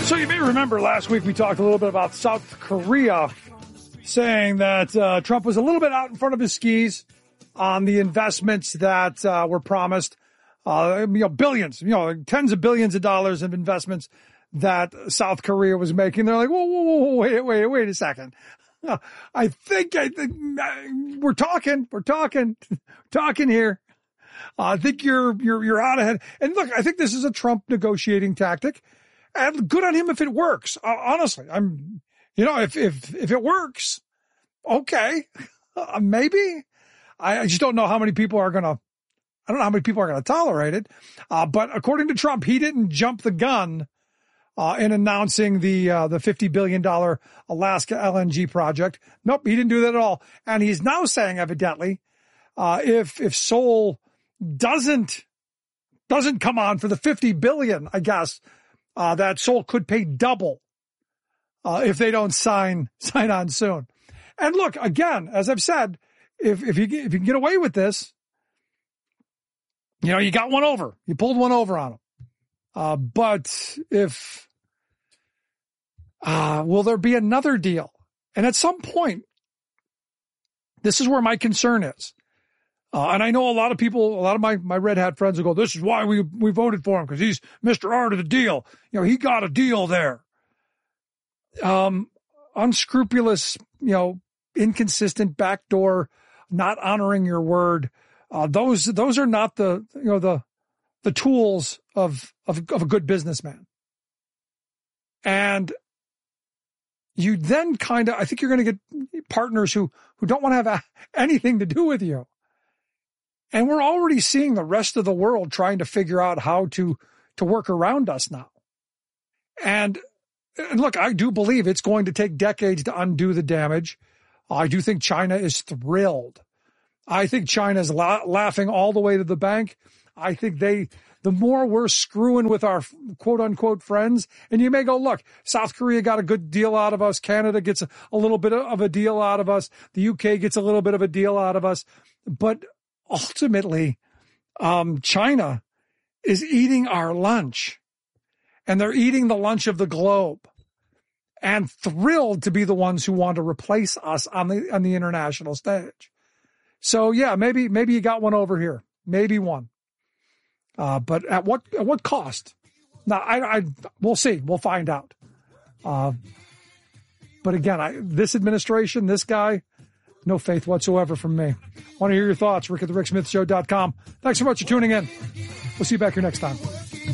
So you may remember last week we talked a little bit about South Korea saying that Trump was a little bit out in front of his skis on the investments that were promised. Billions, tens of billions of dollars of investments that South Korea was making. They're like, whoa, wait a second. I think we're talking here. I think you're out ahead. And look, I think this is a Trump negotiating tactic, and good on him if it works. Honestly, if it works, okay, maybe. I just don't know how many people are gonna. I don't know how many people are going to tolerate it. But according to Trump, he didn't jump the gun in announcing the $50 billion Alaska LNG project. Nope, he didn't do that at all. And he's now saying, evidently, if Seoul doesn't come on for the $50 billion, I guess, that Seoul could pay double if they don't sign on soon. And look, again, as I've said, if you can get away with this, you got one over. You pulled one over on them. But will there be another deal? And at some point, this is where my concern is. And I know a lot of my red hat friends will go, this is why we voted for him, because he's Mr. Art of the deal. He got a deal there. Unscrupulous, inconsistent, backdoor, not honoring your word. Those are not the tools of a good businessman. And you then I think you're going to get partners who don't want to have anything to do with you. And we're already seeing the rest of the world trying to figure out how to work around us now. And look, I do believe it's going to take decades to undo the damage. I do think China is thrilled. I think China's laughing all the way to the bank. I think the more we're screwing with our quote unquote friends, and you may go, look, South Korea got a good deal out of us. Canada gets a little bit of a deal out of us. The UK gets a little bit of a deal out of us. But ultimately, China is eating our lunch, and they're eating the lunch of the globe, and thrilled to be the ones who want to replace us on the international stage. So yeah, maybe you got one over here, maybe one. But at what cost? Now we'll see. We'll find out. But again, this administration, this guy, no faith whatsoever from me. Want to hear your thoughts? Rick at the RickSmithShow.com. Thanks so much for tuning in. We'll see you back here next time.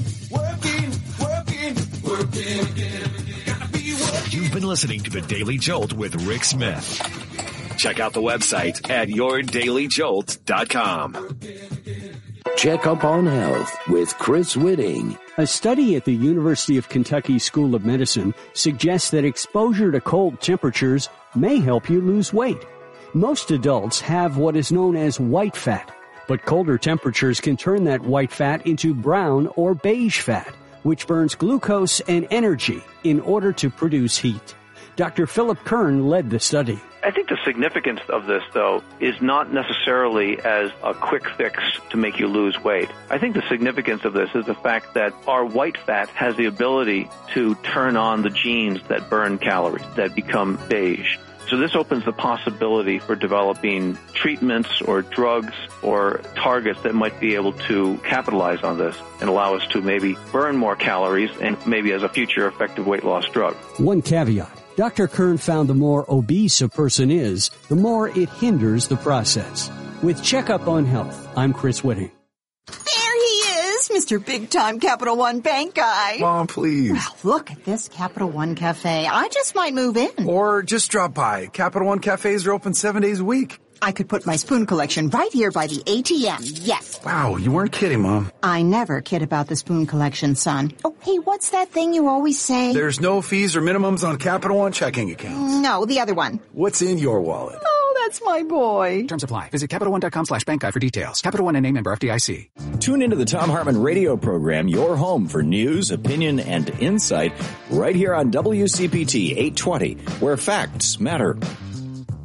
You've been listening to The Daily Jolt with Rick Smith. Check out the website at yourdailyjolt.com. Check up on health with Chris Whitting. A study at the University of Kentucky School of Medicine suggests that exposure to cold temperatures may help you lose weight. Most adults have what is known as white fat, but colder temperatures can turn that white fat into brown or beige fat, which burns glucose and energy in order to produce heat. Dr. Philip Kern led the study. I think the significance of this, though, is not necessarily as a quick fix to make you lose weight. I think the significance of this is the fact that our white fat has the ability to turn on the genes that burn calories, that become beige. So this opens the possibility for developing treatments or drugs or targets that might be able to capitalize on this and allow us to maybe burn more calories and maybe as a future effective weight loss drug. One caveat. Dr. Kern found the more obese a person is, the more it hinders the process. With Checkup on Health, I'm Chris Whitting. There he is, Mr. Big-Time Capital One Bank guy. Mom, please. Well, look at this Capital One Cafe. I just might move in. Or just drop by. Capital One Cafes are open 7 days a week. I could put my spoon collection right here by the ATM, yes. Wow, you weren't kidding, Mom. I never kid about the spoon collection, son. Oh, hey, what's that thing you always say? There's no fees or minimums on Capital One checking accounts. No, the other one. What's in your wallet? Oh, that's my boy. Terms apply. Visit CapitalOne.com/bank guide for details. Capital One and member FDIC. Tune into the Thom Hartmann radio program, your home for news, opinion, and insight, right here on WCPT 820, where facts matter.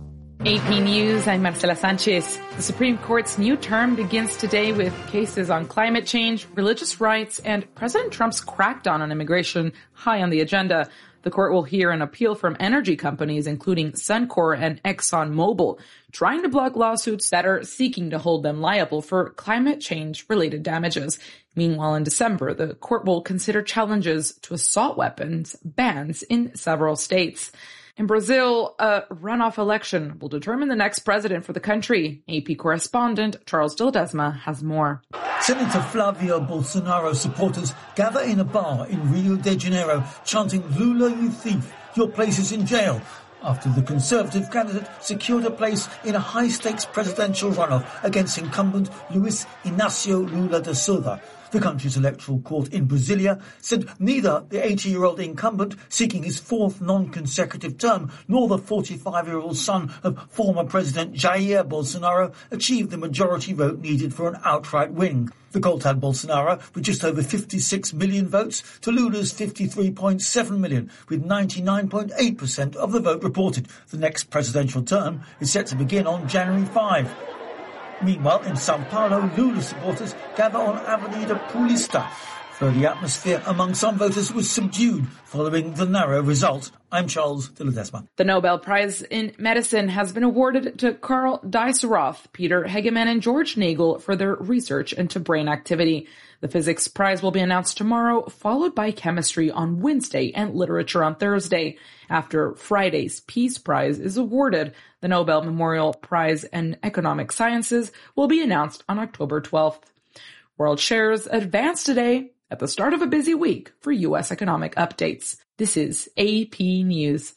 AP News, I'm Marcela Sanchez. The Supreme Court's new term begins today with cases on climate change, religious rights, and President Trump's crackdown on immigration high on the agenda. The court will hear an appeal from energy companies, including Suncor and ExxonMobil, trying to block lawsuits that are seeking to hold them liable for climate change-related damages. Meanwhile, in December, the court will consider challenges to assault weapons bans in several states. In Brazil, a runoff election will determine the next president for the country. AP correspondent Charles de Ledesma has more. Senator Flavio Bolsonaro supporters gather in a bar in Rio de Janeiro chanting "Lula, you thief, your place is in jail," after the Conservative candidate secured a place in a high-stakes presidential runoff against incumbent Luiz Inácio Lula da Silva. The country's electoral court in Brasilia said neither the 80-year-old incumbent seeking his fourth non-consecutive term nor the 45-year-old son of former President Jair Bolsonaro achieved the majority vote needed for an outright win. The court had Bolsonaro with just over 56 million votes to Lula's 53.7 million, with 99.8% of the vote reported. The next presidential term is set to begin on January 5. Meanwhile, in Sao Paulo, Lula supporters gather on Avenida Paulista. Though the atmosphere among some voters was subdued following the narrow result. I'm Charles de Ledesma. The Nobel Prize in Medicine has been awarded to Carl Dieseroth, Peter Hegeman, and George Nagel for their research into brain activity. The physics prize will be announced tomorrow, followed by chemistry on Wednesday and literature on Thursday. After Friday's Peace Prize is awarded, the Nobel Memorial Prize in Economic Sciences will be announced on October 12th. World shares advanced today at the start of a busy week for U.S. economic updates. This is AP News.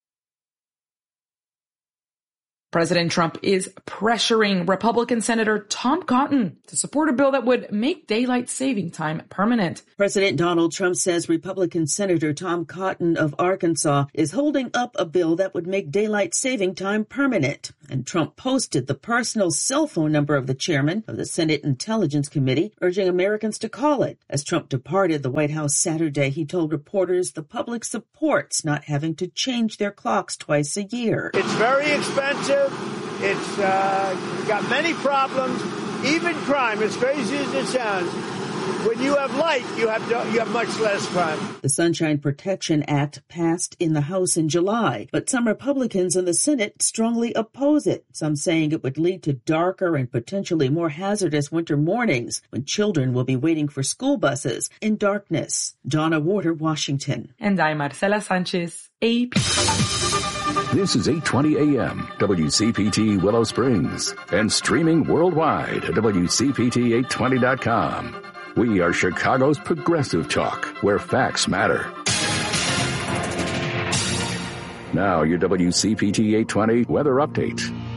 President Trump is pressuring Republican Senator Tom Cotton to support a bill that would make daylight saving time permanent. President Donald Trump says Republican Senator Tom Cotton of Arkansas is holding up a bill that would make daylight saving time permanent. And Trump posted the personal cell phone number of the chairman of the Senate Intelligence Committee, urging Americans to call it. As Trump departed the White House Saturday, he told reporters the public supports not having to change their clocks twice a year. It's very expensive. It's got many problems, even crime, as crazy as it sounds. When you have light, you have much less crime. The Sunshine Protection Act passed in the House in July, but some Republicans in the Senate strongly oppose it, some saying it would lead to darker and potentially more hazardous winter mornings when children will be waiting for school buses in darkness. Donna Warder, Washington. And I'm Marcela Sanchez, AP. This is 820 AM, WCPT Willow Springs, and streaming worldwide at WCPT820.com. We are Chicago's progressive talk, where facts matter. Now, your WCPT 820 weather update.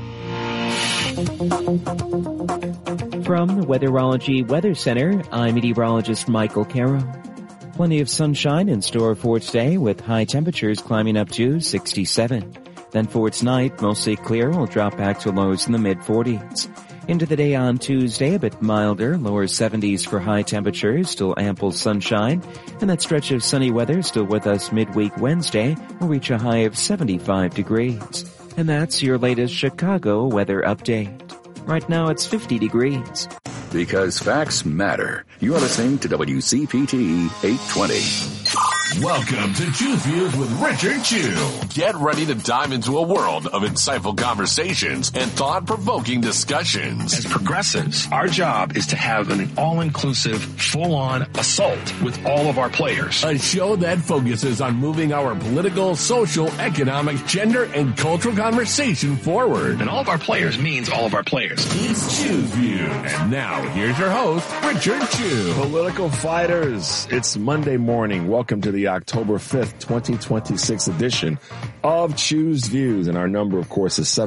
From the Weatherology Weather Center, I'm meteorologist Michael Caro. Plenty of sunshine in store for today, with high temperatures climbing up to 67. Then for tonight, mostly clear, will drop back to lows in the mid-40s. Into the day on Tuesday, a bit milder, lower 70s for high temperatures, still ample sunshine, and that stretch of sunny weather still with us midweek Wednesday will reach a high of 75 degrees. And that's your latest Chicago weather update. Right now it's 50 degrees. Because facts matter. You're listening to WCPT 820. Welcome to Choose Views with Richard Chu. Get ready to dive into a world of insightful conversations and thought-provoking discussions. As progressives, our job is to have an all-inclusive, full-on assault with all of our players. A show that focuses on moving our political, social, economic, gender, and cultural conversation forward. And all of our players means all of our players. It's Choose Views. And now, here's your host, Richard Chu. Political fighters, it's Monday morning. Welcome to the October 5th, 2026 edition of Choose Views. And our number, of course, is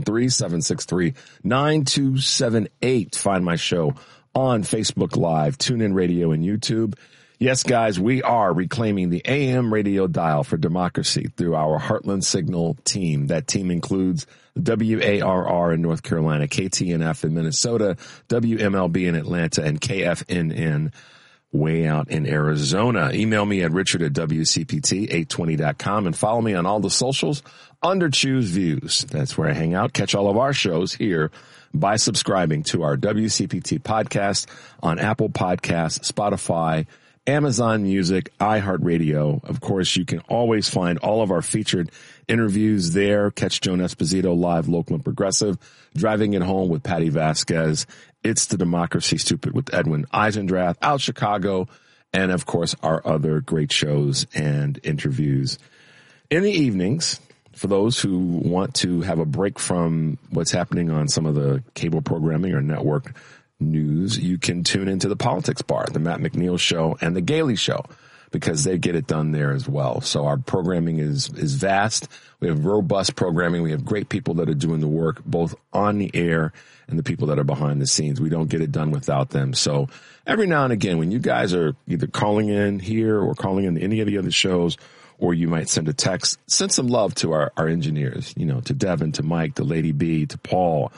773-763-9278. Find my show on Facebook Live, TuneIn Radio, and YouTube. Yes, guys, we are reclaiming the AM radio dial for democracy through our Heartland Signal team. That team includes WARR in North Carolina, KTNF in Minnesota, WMLB in Atlanta, and KFNN way out in Arizona. Email me at richard@wcpt820.com and follow me on all the socials under Choose Views. That's where I hang out. Catch all of our shows here by subscribing to our WCPT podcast on Apple Podcasts, Spotify, Amazon Music, iHeartRadio. Of course, you can always find all of our featured interviews there. Catch Joan Esposito live, local and progressive, Driving It Home with Patty Vasquez. It's the Democracy Stupid with Edwin Eisendrath, Out Chicago, and of course our other great shows and interviews in the evenings. For those who want to have a break from what's happening on some of the cable programming or network news, you can tune into the Politics Bar, the Matt McNeil Show, and the Gailey Show, because they get it done there as well. So our programming is vast. We have robust programming. We have great people that are doing the work, both on the air and the people that are behind the scenes. We don't get it done without them. So every now and again, when you guys are either calling in here or calling in any of the other shows, or you might send a text, send some love to our engineers, to Devin, to Mike, to Lady B, to Paul,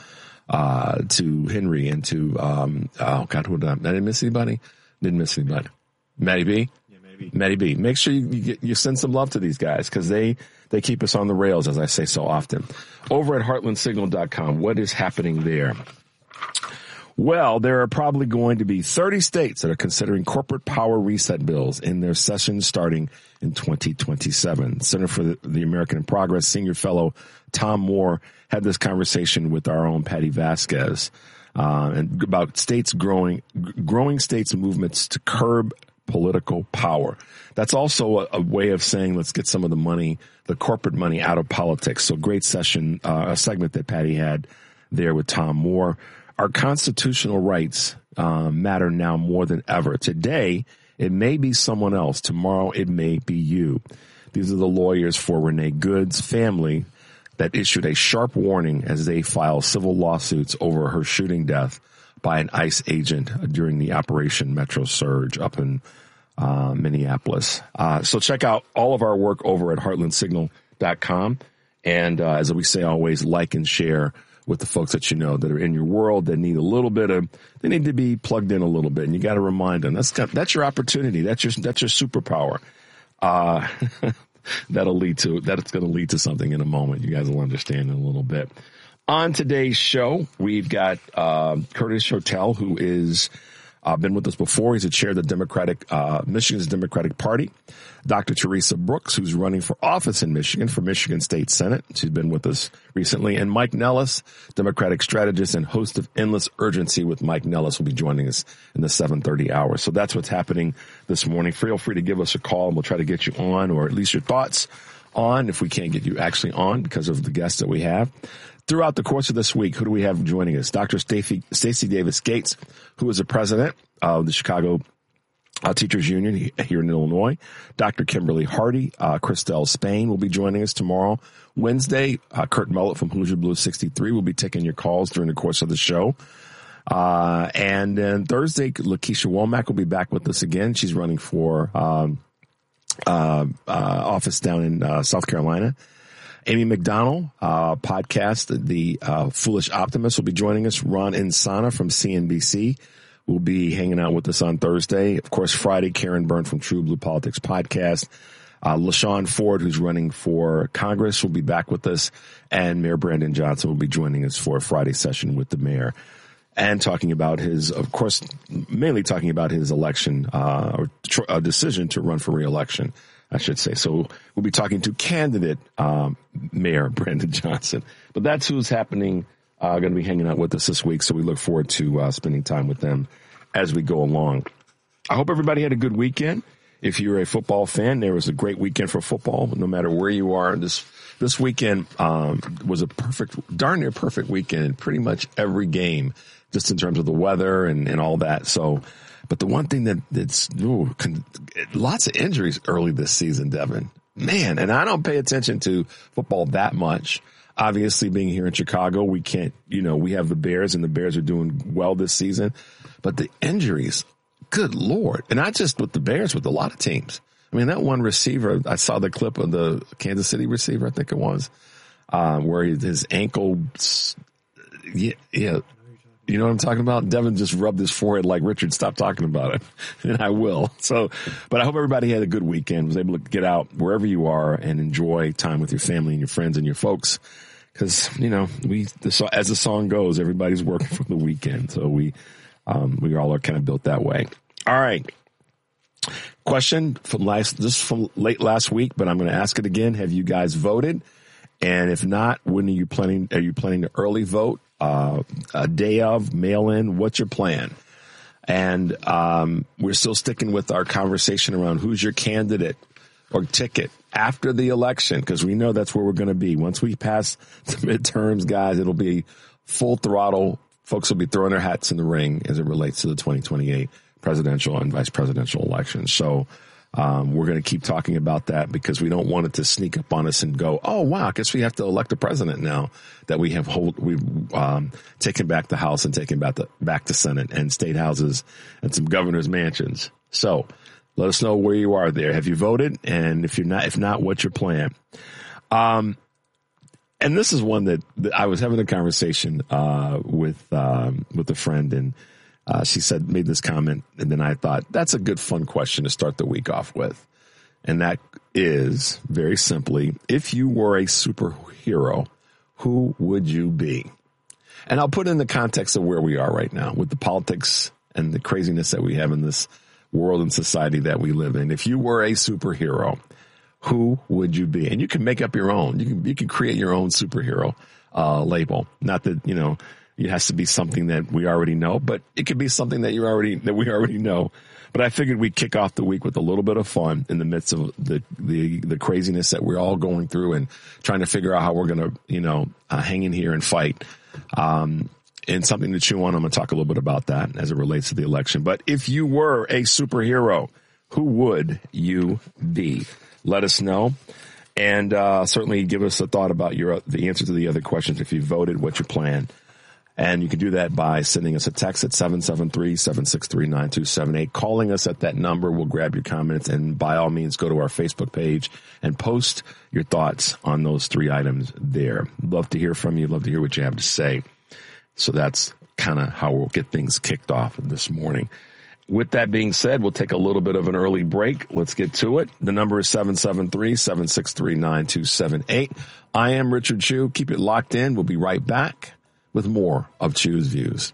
to Henry, and to, I didn't miss anybody? Didn't miss anybody. Maddie B? Maddie B. Make sure you send some love to these guys, because they keep us on the rails, as I say so often. Over at heartlandsignal.com, what is happening there? Well, there are probably going to be 30 states that are considering corporate power reset bills in their sessions starting in 2027. Center for the American Progress senior fellow Tom Moore had this conversation with our own Patty Vasquez and about states growing states' movements to curb political power. That's also a way of saying, let's get some of the money, the corporate money, out of politics. So great session, a segment that Patty had there with Tom Moore. Our constitutional rights matter now more than ever. Today, it may be someone else. Tomorrow, it may be you. These are the lawyers for Renee Good's family that issued a sharp warning as they file civil lawsuits over her shooting death by an ICE agent during the Operation Metro Surge up in Minneapolis. So check out all of our work over at heartlandsignal.com. And as we say always, like and share with the folks that that are in your world that need they need to be plugged in a little bit. And you got to remind them that's your opportunity. That's your superpower. It's going to lead to something in a moment. You guys will understand in a little bit. On today's show, we've got Curtis Hotel, who is been with us before. He's the chair of the Michigan's Democratic Party. Dr. Teresa Brooks, who's running for office in Michigan for Michigan State Senate. She's been with us recently. And Mike Nellis, Democratic strategist and host of Endless Urgency with Mike Nellis, will be joining us in the 7:30 hour. So that's what's happening this morning. Feel free to give us a call, and we'll try to get you on, or at least your thoughts on, if we can't get you actually on because of the guests that we have. Throughout the course of this week, who do we have joining us? Dr. Stacey Davis Gates, who is the president of the Chicago Teachers Union here in Illinois. Dr. Kimberly Hardy, Christelle Spain will be joining us tomorrow. Wednesday, Kurt Mullett from Hoosier Blue 63 will be taking your calls during the course of the show. And then Thursday, Lakeisha Womack will be back with us again. She's running for office down in South Carolina. Amy McDonald, podcast, The Foolish Optimist, will be joining us. Ron Insana from CNBC will be hanging out with us on Thursday. Of course, Friday, Karen Byrne from True Blue Politics Podcast. LaShawn Ford, who's running for Congress, will be back with us. And Mayor Brandon Johnson will be joining us for a Friday session with the mayor. And talking about mainly talking about his election, or decision to run for re-election, I should say. So we'll be talking to candidate Mayor Brandon Johnson. But that's who's happening, going to be hanging out with us this week. So we look forward to spending time with them as we go along. I hope everybody had a good weekend. If you're a football fan, there was a great weekend for football, no matter where you are. This weekend was a darn near perfect weekend in pretty much every game, just in terms of the weather and all that. So, but the one thing lots of injuries early this season, Devin. Man, and I don't pay attention to football that much. Obviously, being here in Chicago, we can't, we have the Bears, and the Bears are doing well this season. But the injuries, good Lord. And not just with the Bears, with a lot of teams. I mean, that one receiver, I saw the clip of the Kansas City receiver, I think it was, where his ankle, You know what I'm talking about? Devin just rubbed his forehead like, Richard, stop talking about it. And I will. So, but I hope everybody had a good weekend, was able to get out wherever you are and enjoy time with your family and your friends and your folks. Because, you know, as the song goes, everybody's working for the weekend. So we all are kind of built that way. All right. Question from late last week, but I'm going to ask it again. Have you guys voted? And if not, when are you planning to early vote? A day of, mail in? What's your plan? And we're still sticking with our conversation around who's your candidate or ticket after the election, because we know that's where we're going to be. Once we pass the midterms, guys, it'll be full throttle. Folks will be throwing their hats in the ring as it relates to the 2028 presidential and vice presidential elections. So we're going to keep talking about that because we don't want it to sneak up on us and go, oh, wow, I guess we have to elect a president now that we've taken back the House and taken back the Senate and state houses and some governor's mansions. So let us know where you are there. Have you voted? And if not, what's your plan? And this is one that I was having a conversation with a friend, and she made this comment, and then I thought that's a good fun question to start the week off with. And that is very simply, if you were a superhero, who would you be? And I'll put it in the context of where we are right now with the politics and the craziness that we have in this world and society that we live in. If you were a superhero, who would you be? And you can make up your own. You can create your own superhero label. Not that, you know, it has to be something that we already know, but it could be something that we already know. But I figured we'd kick off the week with a little bit of fun in the midst of the craziness that we're all going through and trying to figure out how we're going to, you know, hang in here and fight. And something to chew on. I'm going to talk a little bit about that as it relates to the election. But if you were a superhero, who would you be? Let us know. And certainly give us a thought about the answer to the other questions. If you voted, what's your plan? And you can do that by sending us a text at 773-763-9278. Calling us at that number. We'll grab your comments. And by all means, go to our Facebook page and post your thoughts on those three items there. Love to hear from you. Love to hear what you have to say. So that's kind of how we'll get things kicked off this morning. With that being said, we'll take a little bit of an early break. Let's get to it. The number is 773-763-9278. I am Richard Chew. Keep it locked in. We'll be right back with more of Chew's Views.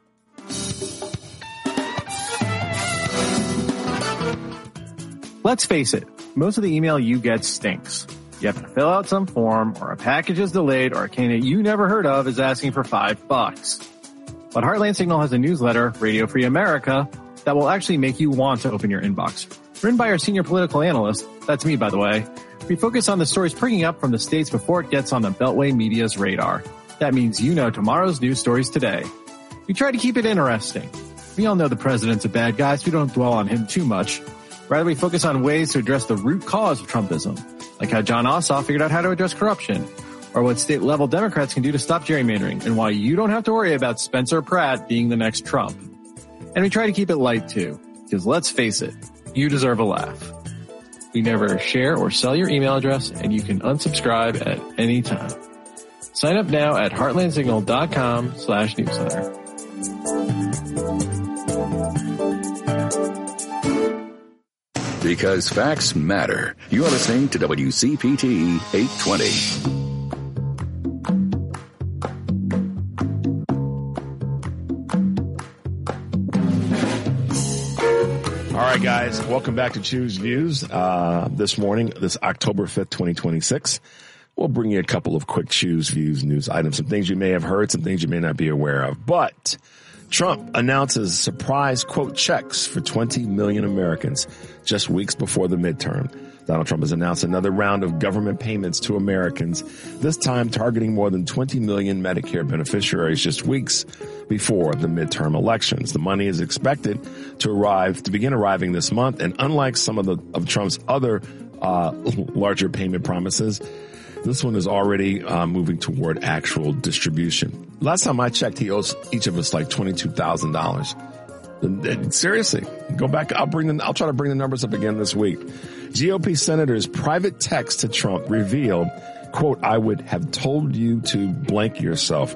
Let's face it, most of the email you get stinks. You have to fill out some form, or a package is delayed, or a candidate you never heard of is asking for $5. But Heartland Signal has a newsletter, Radio Free America, that will actually make you want to open your inbox. Written by our senior political analyst, that's me by the way, we focus on the stories springing up from the states before it gets on the Beltway media's radar. That means you know tomorrow's news stories today. We try to keep it interesting. We all know the president's a bad guy, so we don't dwell on him too much. Rather, we focus on ways to address the root cause of Trumpism, like how John Ossoff figured out how to address corruption, or what state-level Democrats can do to stop gerrymandering, and why you don't have to worry about Spencer Pratt being the next Trump. And we try to keep it light, too, because let's face it, you deserve a laugh. We never share or sell your email address, and you can unsubscribe at any time. Sign up now at heartlandsignal.com/newsletter. Because facts matter. You are listening to WCPT 820. All right, guys, welcome back to Chew's Views. This morning, this October 5th, 2026, we'll bring you a couple of quick Chew's Views news items, some things you may have heard, some things you may not be aware of. But Trump announces surprise, quote, checks for 20 million Americans just weeks before the midterm. Donald Trump has announced another round of government payments to Americans, this time targeting more than 20 million Medicare beneficiaries just weeks before the midterm elections. The money is expected to begin arriving this month, and unlike some of Trump's other larger payment promises, this one is already moving toward actual distribution. Last time I checked, he owes each of us like $22,000. Seriously, go back. I'll try to bring the numbers up again this week. GOP senators' private text to Trump revealed, quote, "I would have told you to blank yourself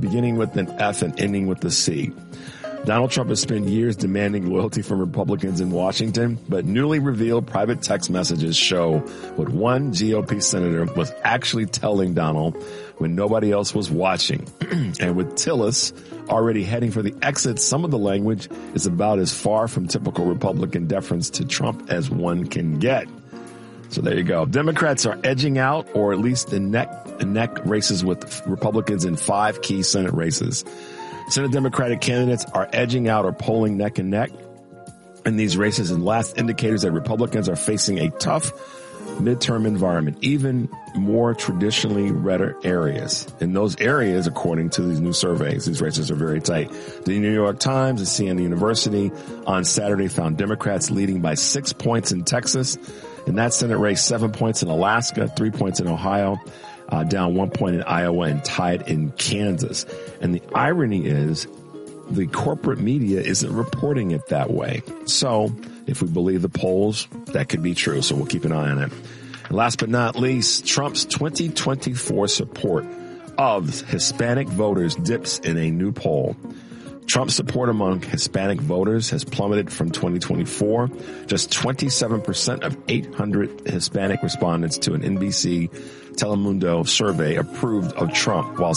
beginning with an F and ending with a C. Donald Trump has spent years demanding loyalty from Republicans in Washington, but newly revealed private text messages show what one GOP senator was actually telling Donald when nobody else was watching. And with Tillis already heading for the exit, some of the language is about as far from typical Republican deference to Trump as one can get. So there you go. Democrats are edging out, or at least in neck races with Republicans in 5 key Senate races. Senate Democratic candidates are edging out or polling neck and neck in these races, and last indicators that Republicans are facing a tough midterm environment, even more traditionally redder areas. In those areas, according to these new surveys, these races are very tight. The New York Times and Siena University on Saturday found Democrats leading by 6 points in Texas. In that Senate race, 7 points in Alaska, 3 points in Ohio, down 1 point in Iowa, and tied in Kansas. And the irony is the corporate media isn't reporting it that way. So if we believe the polls, that could be true. So we'll keep an eye on it. And last but not least, Trump's 2024 support of Hispanic voters dips in a new poll. Trump's support among Hispanic voters has plummeted from 2024. Just 27% of 800 Hispanic respondents to an NBC Telemundo survey approved of Trump, while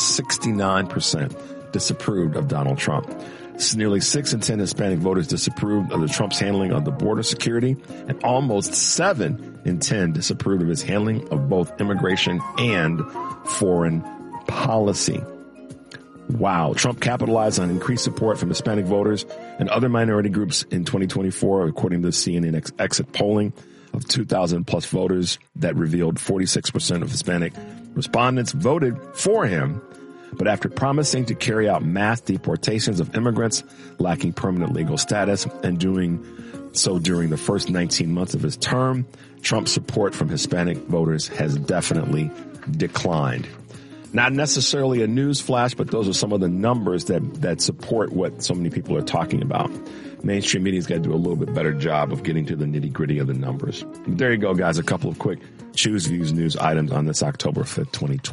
69% disapproved of Donald Trump. Nearly 6 in 10 Hispanic voters disapproved of the Trump's handling of the border security, and almost 7 in 10 disapproved of his handling of both immigration and foreign policy. Wow. Trump capitalized on increased support from Hispanic voters and other minority groups in 2024, according to CNN exit polling of 2,000 plus voters that revealed 46% of Hispanic respondents voted for him. But after promising to carry out mass deportations of immigrants lacking permanent legal status and doing so during the first 19 months of his term, Trump's support from Hispanic voters has definitely declined. Not necessarily a news flash, but those are some of the numbers that support what so many people are talking about. Mainstream media's got to do a little bit better job of getting to the nitty-gritty of the numbers. But there you go, guys. A couple of quick Choose Views news items on this October 5th,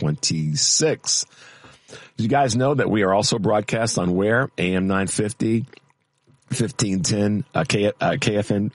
2026. You guys know that we are also broadcast on where? AM 950, 1510, KFNN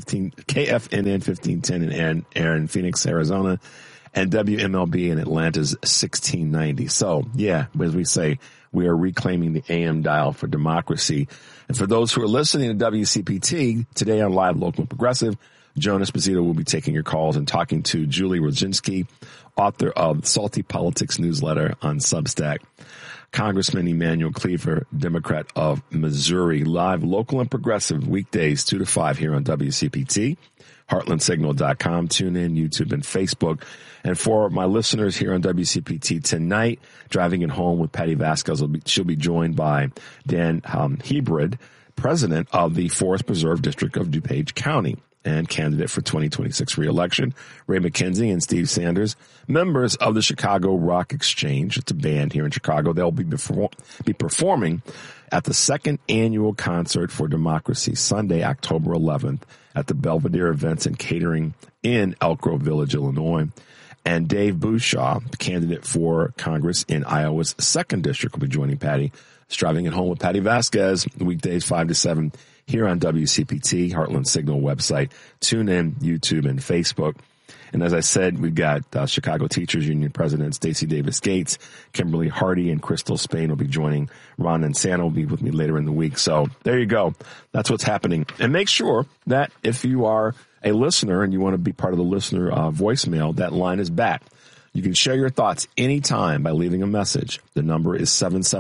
1510 in Phoenix, Arizona, and WMLB in Atlanta's 1690. So, yeah, as we say, we are reclaiming the AM dial for democracy. And for those who are listening to WCPT, today on Live, Local, and Progressive, Joan Esposito will be taking your calls and talking to Julie Rodzinski, author of Salty Politics newsletter on Substack. Congressman Emanuel Cleaver, Democrat of Missouri. Live, Local, and Progressive, weekdays 2 to 5 here on WCPT. HeartlandSignal.com, tune in, YouTube, and Facebook. And for my listeners here on WCPT tonight, Driving It Home with Patty Vasquez, she'll be joined by Dan Hebrid, president of the Forest Preserve District of DuPage County and candidate for 2026 re-election. Ray McKenzie and Steve Sanders, members of the Chicago Rock Exchange. It's a band here in Chicago. They'll be performing at the second annual Concert for Democracy, Sunday, October 11th, at the Belvedere Events and Catering in Elk Grove Village, Illinois. And Dave Bushaw, the candidate for Congress in Iowa's 2nd District, will be joining Patty. It's Driving It Home with Patty Vasquez, weekdays 5 to 7 here on WCPT, Heartland Signal website. Tune in, YouTube, and Facebook. And as I said, we've got Chicago Teachers Union President Stacey Davis Gates, Kimberly Hardy, and Crystal Spain will be joining. Ron and Santa will be with me later in the week. So there you go. That's what's happening. And make sure that if you are a listener and you want to be part of the listener voicemail, that line is back. You can share your thoughts anytime by leaving a message. The number is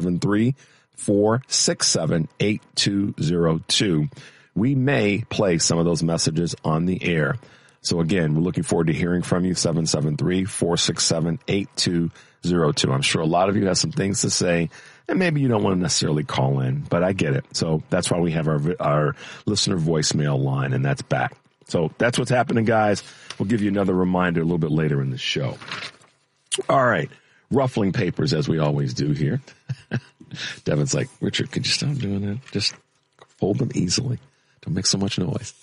773-467-8202. We may play some of those messages on the air. So again, we're looking forward to hearing from you, 773-467-8202. I'm sure a lot of you have some things to say, and maybe you don't want to necessarily call in, but I get it. So that's why we have our listener voicemail line, and that's back. So that's what's happening, guys. We'll give you another reminder a little bit later in the show. All right. Ruffling papers, as we always do here. Devin's like, Richard, could you stop doing that? Just fold them easily. Don't make so much noise.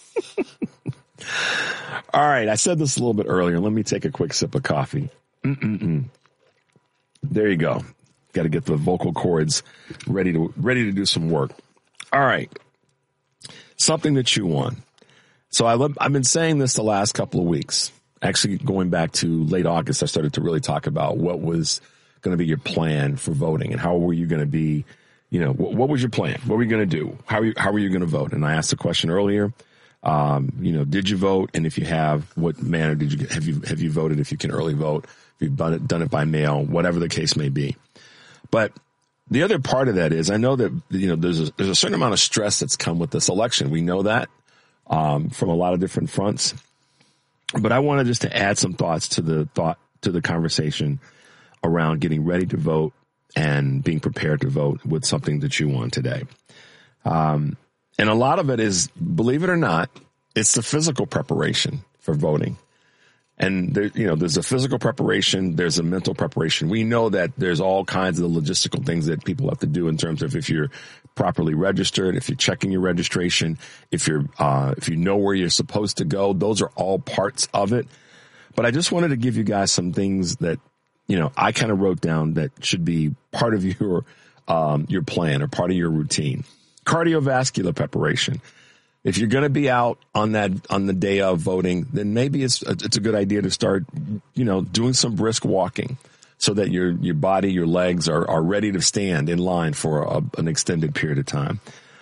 All right. I said this a little bit earlier. Let me take a quick sip of coffee. There you go. Got to get the vocal cords ready to do some work. All right. Something to chew on. So I've been saying this the last couple of weeks. Actually, going back to late August, I started to really talk about what was going to be your plan for voting and how were you going to be, what was your plan? What were you going to do? How were you going to vote? And I asked the question earlier, did you vote? And if you have, what manner have you voted? If you can early vote, if you've done it by mail, whatever the case may be. But the other part of that is I know that, there's a certain amount of stress that's come with this election. We know that, from a lot of different fronts. But I wanted just to add some thoughts to the conversation around getting ready to vote and being prepared to vote with something that you want today. And a lot of it is, believe it or not, it's the physical preparation for voting. And there's a physical preparation, there's a mental preparation. We know that there's all kinds of logistical things that people have to do in terms of if you're properly registered, if you're checking your registration, if you know where you're supposed to go. Those are all parts of it. But I just wanted to give you guys some things that, I kind of wrote down that should be part of your plan or part of your routine. Cardiovascular preparation. If you're going to be out on the day of voting, then maybe it's a good idea to start, doing some brisk walking so that your body, your legs are ready to stand in line for an extended period of time.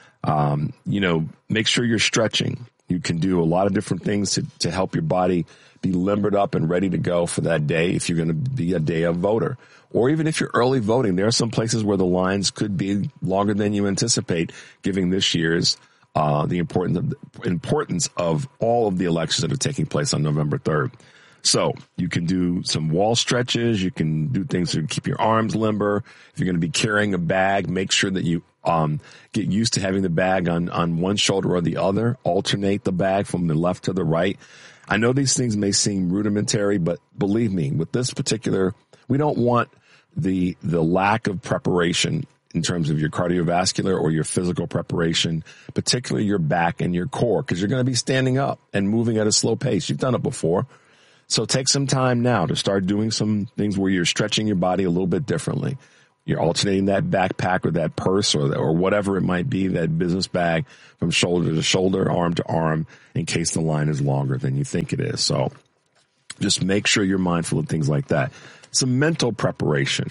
Make sure you're stretching. You can do a lot of different things to help your body be limbered up and ready to go for that day if you're going to be a day of voter. Or even if you're early voting, there are some places where the lines could be longer than you anticipate, given this year's the importance of all of the elections that are taking place on November 3rd. So you can do some wall stretches. You can do things to keep your arms limber. If you're going to be carrying a bag, make sure that you get used to having the bag on one shoulder or the other. Alternate the bag from the left to the right. I know these things may seem rudimentary, but believe me, with this particular, we don't want the lack of preparation in terms of your cardiovascular or your physical preparation, particularly your back and your core, because you're going to be standing up and moving at a slow pace. You've done it before. So take some time now to start doing some things where you're stretching your body a little bit differently. You're alternating that backpack or that purse or whatever it might be, that business bag from shoulder to shoulder, arm to arm, in case the line is longer than you think it is. So just make sure you're mindful of things like that. Some mental preparation.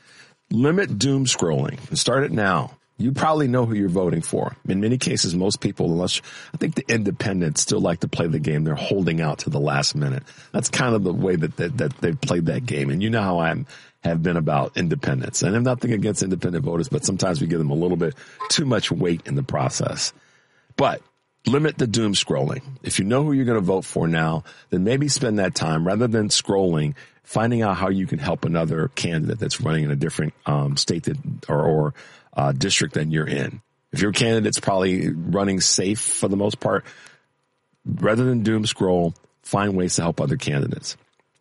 Limit doom scrolling and start it now. You probably know who you're voting for. In many cases, most people, I think the independents still like to play the game. They're holding out to the last minute. That's kind of the way that they've played that game. And you know how I have been about independents. And I'm nothing against independent voters, but sometimes we give them a little bit too much weight in the process. But limit the doom scrolling. If you know who you're going to vote for now, then maybe spend that time rather than scrolling, finding out how you can help another candidate that's running in a different state or district than you're in. If your candidate's probably running safe for the most part, rather than doom scroll, find ways to help other candidates.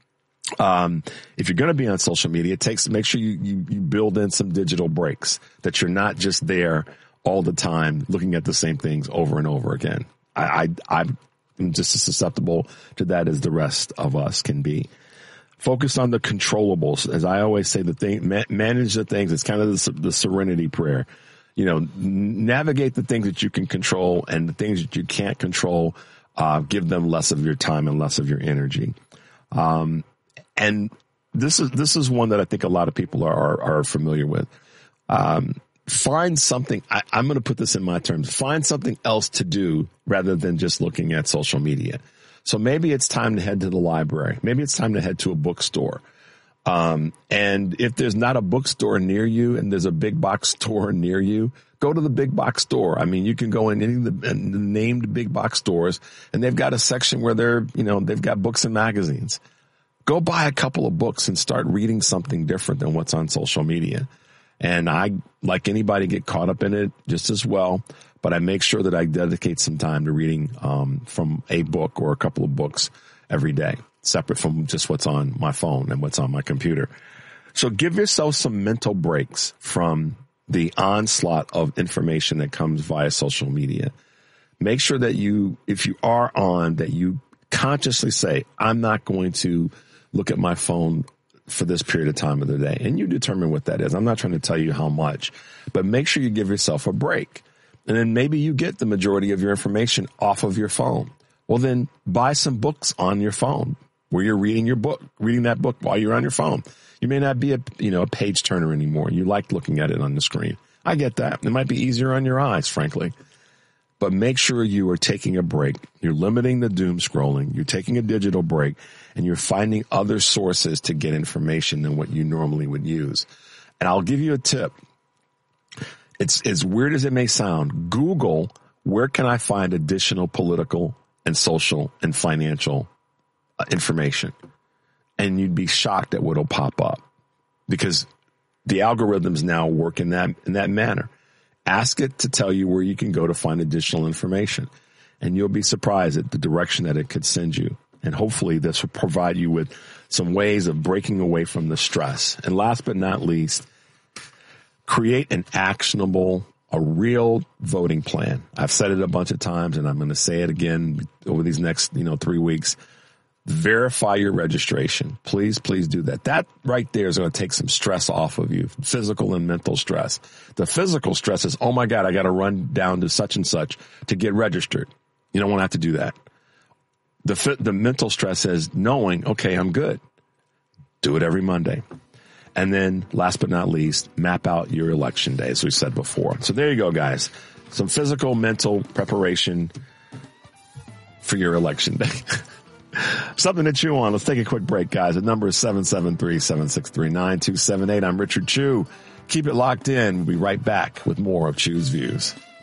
If you're going to be on social media, make sure you build in some digital breaks, that you're not just there all the time looking at the same things over and over again. I'm just as susceptible to that as the rest of us can be. Focus on the controllables. As I always say, manage the things. It's kind of the serenity prayer. Navigate the things that you can control, and the things that you can't control, give them less of your time and less of your energy. And this is one that I think a lot of people are familiar with. Find something. I'm going to put this in my terms. Find something else to do rather than just looking at social media. So maybe it's time to head to the library. Maybe it's time to head to a bookstore. And if there's not a bookstore near you and there's a big box store near you, go to the big box store. I mean, you can go in any of the named big box stores, and they've got a section where they've got books and magazines. Go buy a couple of books and start reading something different than what's on social media. And I, like anybody, get caught up in it just as well. But I make sure that I dedicate some time to reading from a book or a couple of books every day, separate from just what's on my phone and what's on my computer. So give yourself some mental breaks from the onslaught of information that comes via social media. Make sure that if you are on, that you consciously say, I'm not going to look at my phone for this period of time of the day. And you determine what that is. I'm not trying to tell you how much, but make sure you give yourself a break. And then maybe you get the majority of your information off of your phone. Well, then buy some books on your phone where you're reading that book while you're on your phone. You may not be a page turner anymore. You like looking at it on the screen. I get that. It might be easier on your eyes, frankly. But make sure you are taking a break. You're limiting the doom scrolling. You're taking a digital break, and you're finding other sources to get information than what you normally would use. And I'll give you a tip. It's as weird as it may sound. Google, where can I find additional political and social and financial information? And you'd be shocked at what'll pop up, because the algorithms now work in that manner. Ask it to tell you where you can go to find additional information, and you'll be surprised at the direction that it could send you. And hopefully this will provide you with some ways of breaking away from the stress. And last but not least, create an actionable, a real voting plan. I've said it a bunch of times, and I'm going to say it again over these next 3 weeks. Verify your registration. Please, please do that. That right there is going to take some stress off of you, physical and mental stress. The physical stress is, oh my God, I got to run down to such and such to get registered. You don't want to have to do that. The mental stress is knowing, okay, I'm good. Do it every Monday. And then last but not least, map out your election day, as we said before. So there you go, guys. Some physical, mental preparation for your election day. Something to chew on. Let's take a quick break, guys. The number is 773-763-9278. I'm Richard Chew. Keep it locked in. We'll be right back with more of Chew's Views.